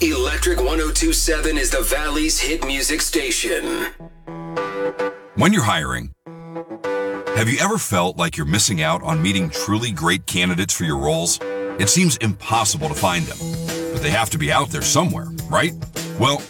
Electric 1027 is the Valley's hit music station. When you're hiring, have you ever felt like you're missing out on meeting truly great candidates for your roles? It seems impossible to find them, but they have to be out there somewhere, right? Well,